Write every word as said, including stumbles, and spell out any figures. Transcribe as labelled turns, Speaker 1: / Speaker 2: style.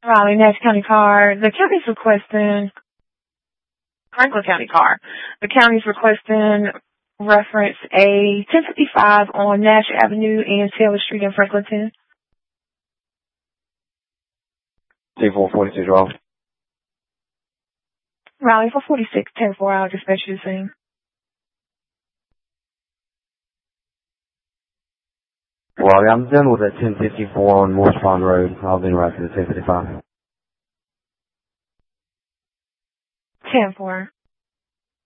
Speaker 1: Raleigh, Nash County car. The county's requesting, Franklin County car. The county's requesting reference A ten fifty-five on Nash Avenue and Taylor Street in Franklinton.
Speaker 2: T four forty-six, Raleigh.
Speaker 1: Raleigh, four forty-six, ten four, I'll dispatch you the same.
Speaker 2: Raleigh, I'm done with that ten fifty-four on Morse Pond Road. I'll be right to the ten fifty-five.
Speaker 1: ten four.